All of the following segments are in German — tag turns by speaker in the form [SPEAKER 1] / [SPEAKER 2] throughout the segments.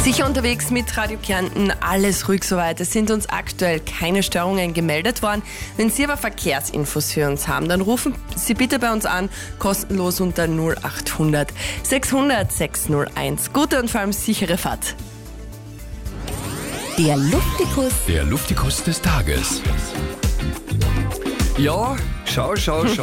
[SPEAKER 1] Sicher unterwegs mit Radio Kärnten, alles ruhig soweit. Es sind uns aktuell keine Störungen gemeldet worden. Wenn Sie aber Verkehrsinfos für uns haben, dann rufen Sie bitte bei uns an, kostenlos unter 0800 600 601. Gute und vor allem sichere Fahrt.
[SPEAKER 2] Der Luftikus.
[SPEAKER 3] Der Luftikus des Tages. Ja, schau.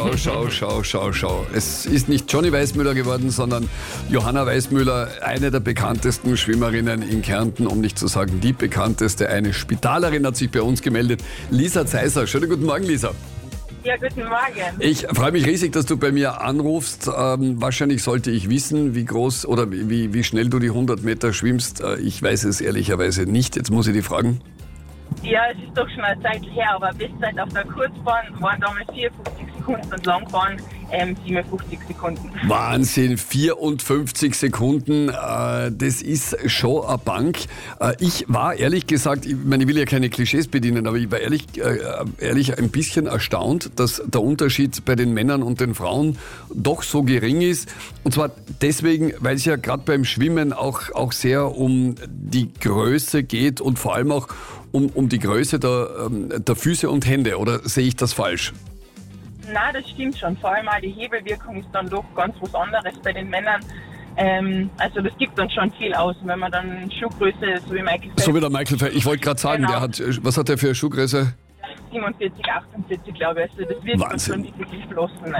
[SPEAKER 3] Es ist nicht Johnny Weissmüller geworden, sondern Johanna Weissmüller, eine der bekanntesten Schwimmerinnen in Kärnten, um nicht zu sagen die bekannteste. Eine Spitalerin hat sich bei uns gemeldet, Lisa Zeiser. Schönen guten Morgen, Lisa.
[SPEAKER 4] Ja, guten Morgen.
[SPEAKER 3] Ich freue mich riesig, dass du bei mir anrufst. Wahrscheinlich sollte ich wissen, wie groß oder wie schnell du die 100 Meter schwimmst. Ich weiß es ehrlicherweise nicht. Jetzt muss ich dich fragen.
[SPEAKER 4] Ja, es ist doch schon eine Zeit her, aber Bestzeit auf der Kurzbahn waren damals 54 Sekunden und Langbahn 57 Sekunden.
[SPEAKER 3] Wahnsinn, 54 Sekunden, das ist schon eine Bank. Ich war ehrlich gesagt, ich will ja keine Klischees bedienen, aber ich war ehrlich ein bisschen erstaunt, dass der Unterschied bei den Männern und den Frauen doch so gering ist. Und zwar deswegen, weil es ja gerade beim Schwimmen auch sehr um die Größe geht und vor allem auch um die Größe der Füße und Hände. Oder sehe ich das falsch?
[SPEAKER 4] Nein, das stimmt schon. Vor allem auch die Hebelwirkung ist dann doch ganz was anderes bei den Männern. Also das gibt uns schon viel aus. Wenn man dann Schuhgröße, so wie Michael Phelps...
[SPEAKER 3] So wie der Michael Phelps. Ich wollte gerade sagen,
[SPEAKER 4] genau.
[SPEAKER 3] Was hat der für eine Schuhgröße?
[SPEAKER 4] 47, 48, glaube ich. Also das wird uns
[SPEAKER 3] Wahnsinn.
[SPEAKER 4] schon wirklich geflossen.